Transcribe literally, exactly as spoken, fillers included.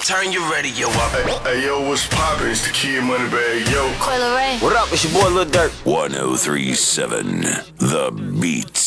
Turn your radio up. Hey, hey yo, what's poppin'? It's the Kid Moneybagg, yo. Coi Leray. What up? It's your boy Lil Durk. one oh three point seven The Beat.